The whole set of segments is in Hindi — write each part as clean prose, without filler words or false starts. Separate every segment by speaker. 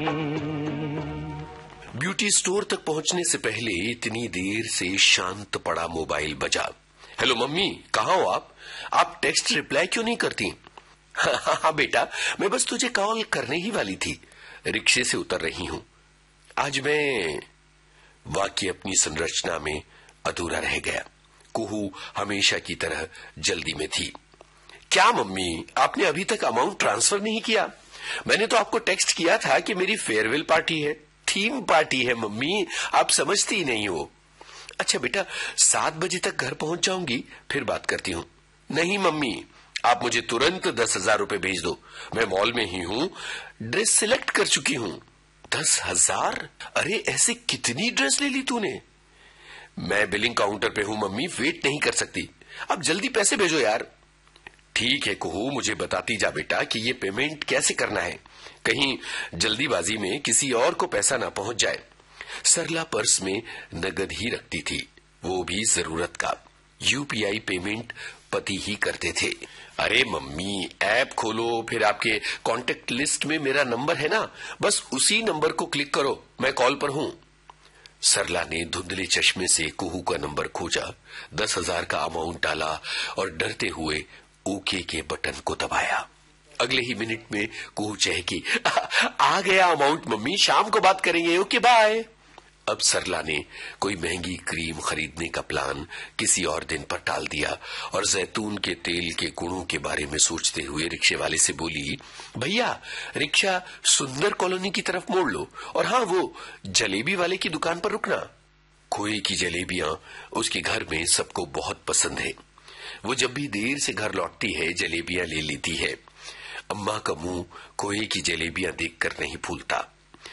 Speaker 1: ब्यूटी स्टोर तक पहुंचने से पहले इतनी देर से शांत पड़ा मोबाइल बजा। हेलो मम्मी, कहाँ हो आप? आप टेक्स्ट रिप्लाई क्यों नहीं करती? हाँ बेटा, मैं बस तुझे कॉल करने ही वाली थी। रिक्शे से उतर रही हूँ। आज मैं वाक्य अपनी संरचना में अधूरा रह गया। कुहू हमेशा की तरह जल्दी में थी। क्या मम्मी, आपने अभी तक अमाउंट ट्रांसफर नहीं किया? मैंने तो आपको टेक्स्ट किया था कि मेरी फेयरवेल पार्टी है, थीम पार्टी है मम्मी, आप समझती ही नहीं हो। अच्छा बेटा, 7 बजे तक घर पहुंच जाऊंगी, फिर बात करती हूँ। नहीं मम्मी, आप मुझे तुरंत 10,000 रुपए भेज दो। मैं मॉल में ही हूँ, ड्रेस सिलेक्ट कर चुकी हूँ। 10,000? अरे ऐसे कितनी ड्रेस ले ली तूने? मैं बिलिंग काउंटर पे हूँ मम्मी, वेट नहीं कर सकती। अब जल्दी पैसे भेजो यार। ठीक है कुहू, मुझे बताती जा बेटा कि ये पेमेंट कैसे करना है, कहीं जल्दीबाजी में किसी और को पैसा ना पहुंच जाए। सरला पर्स में नगद ही रखती थी, वो भी जरूरत का। यूपीआई पेमेंट पति ही करते थे। अरे मम्मी, ऐप खोलो, फिर आपके कांटेक्ट लिस्ट में मेरा नंबर है ना, बस उसी नंबर को क्लिक करो, मैं कॉल पर हूँ। सरला ने धुंधले चश्मे से कुहू का नंबर खोजा, 10,000 का अमाउंट डाला और डरते हुए ओके के बटन को दबाया। अगले ही मिनट में कुहू चहकी, आ गया अमाउंट मम्मी, शाम को बात करेंगे, ओके बाय। अब सरला ने कोई महंगी क्रीम खरीदने का प्लान किसी और दिन पर टाल दिया और जैतून के तेल के गुणों के बारे में सोचते हुए रिक्शे वाले से बोली, भैया रिक्शा सुंदर कॉलोनी की तरफ मोड़ लो और हाँ, वो जलेबी वाले की दुकान पर रुकना। खोए की जलेबियां उसके घर में सबको बहुत पसंद है। वो जब भी देर से घर लौटती है जलेबियां ले लेती है। अम्मा का मुंह खोए की जलेबियां देखकर नहीं फूलता।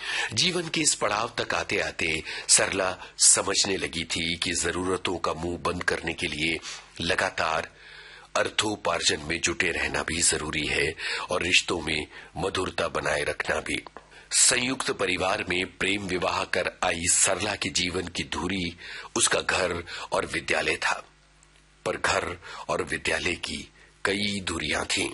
Speaker 1: जीवन के इस पड़ाव तक आते आते सरला समझने लगी थी कि जरूरतों का मुंह बंद करने के लिए लगातार अर्थोपार्जन में जुटे रहना भी जरूरी है और रिश्तों में मधुरता बनाए रखना भी। संयुक्त परिवार में प्रेम विवाह कर आई सरला के जीवन की धुरी उसका घर और विद्यालय था, पर घर और विद्यालय की कई धुरियां थीं।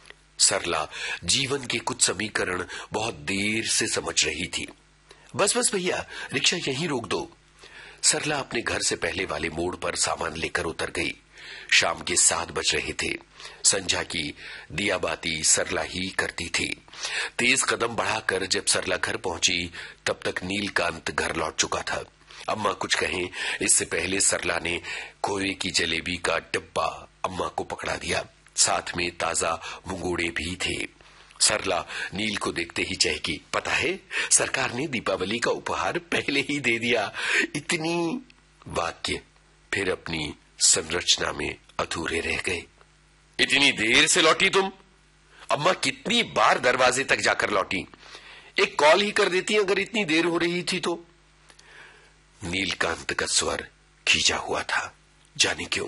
Speaker 1: सरला जीवन के कुछ समीकरण बहुत देर से समझ रही थी। बस बस भैया, रिक्शा यहीं रोक दो। सरला अपने घर से पहले वाले मोड़ पर सामान लेकर उतर गई। शाम के 7 बज रहे थे। संध्या की दियाबाती सरला ही करती थी। तेज कदम बढ़ाकर जब सरला घर पहुंची तब तक नीलकांत घर लौट चुका था। अम्मा कुछ कहें इससे पहले सरला ने खोए की जलेबी का डिब्बा अम्मा को पकड़ा दिया, साथ में ताजा मुंगोड़े भी थे। सरला नील को देखते ही चहकी, पता है सरकार ने दीपावली का उपहार पहले ही दे दिया। इतनी वाक्य फिर अपनी संरचना में अधूरे रह गए। इतनी देर से लौटी तुम? अम्मा कितनी बार दरवाजे तक जाकर लौटी, एक कॉल ही कर देती अगर इतनी देर हो रही थी तो। नीलकांत का स्वर खींचा हुआ था, जाने क्यों।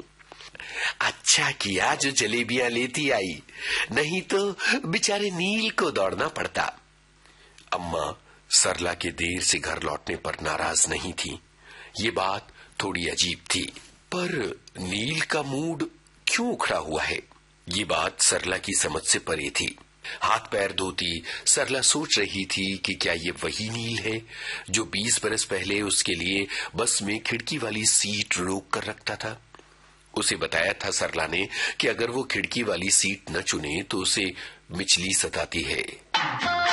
Speaker 1: अच्छा किया जो जलेबियां लेती आई, नहीं तो बेचारे नील को दौड़ना पड़ता। अम्मा सरला के देर से घर लौटने पर नाराज नहीं थी। ये बात थोड़ी अजीब थी, पर नील का मूड क्यों उखड़ा हुआ है, ये बात सरला की समझ से परे थी। हाथ पैर धोती सरला सोच रही थी कि क्या ये वही नील है जो 20 बरस पहले उसके लिए बस में खिड़की वाली सीट रोक कर रखता था। उसे बताया था सरला ने कि अगर वो खिड़की वाली सीट न चुने तो उसे मिचली सताती है।